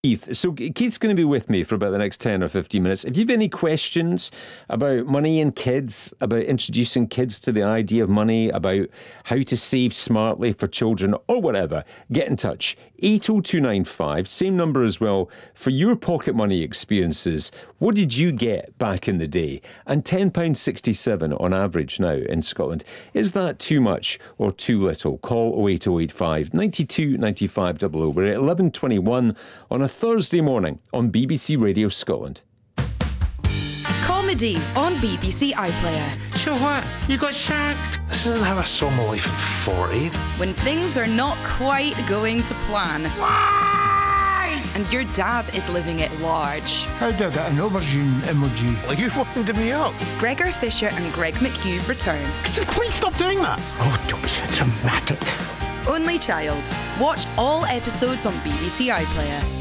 Keith. So Keith's going to be with me for about the next 10 or 15 minutes. If you have any questions about money and kids, about introducing kids to the idea of money, about how to save smartly for children or whatever, get in touch. 80295, same number as well, for your pocket money experiences. What did you get back in the day? And £10.67 on average now in Scotland. Is that too much or too little? Call 08085 92 95 00. We're at 11:21 on a Thursday morning on BBC Radio Scotland. Comedy on BBC iPlayer. So what? You got sacked? This isn't how I saw my life at 40. When things are not quite going to plan. Why? And your dad is living it large. How do I get an aubergine emoji? Well, you winded me up. Gregor Fisher and Greg McHugh return. Could you please stop doing that? Oh, don't be so dramatic. Only Child. Watch all episodes on BBC iPlayer.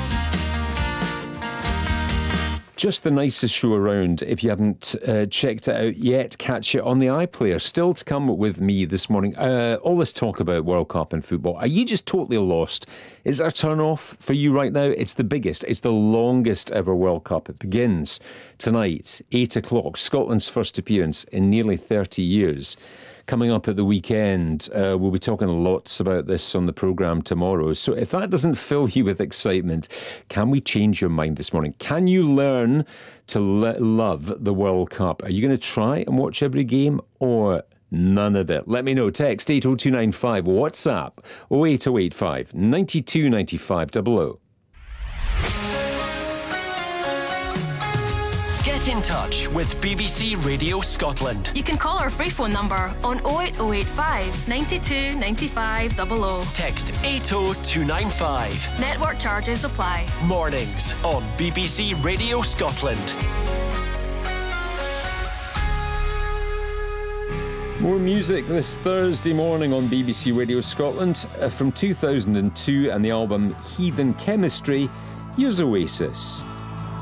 Just the nicest show around. If you haven't checked it out yet, catch it on the iPlayer. Still to come with me this morning. All this talk about World Cup and football. Are you just totally lost? Is there a turn-off for you right now? It's the biggest. It's the longest ever World Cup. It begins tonight, 8 o'clock. Scotland's first appearance in nearly 30 years. Coming up at the weekend, we'll be talking lots about this on the programme tomorrow. So if that doesn't fill you with excitement, can we change your mind this morning? Can you learn to love the World Cup? Are you going to try and watch every game or none of it? Let me know. Text 80295, WhatsApp 08085 92 95 00. Get in touch with BBC Radio Scotland. You can call our free phone number on 08085 92 95 00. Text 80295. Network charges apply. Mornings on BBC Radio Scotland. More music this Thursday morning on BBC Radio Scotland. From 2002 and the album Heathen Chemistry, here's Oasis.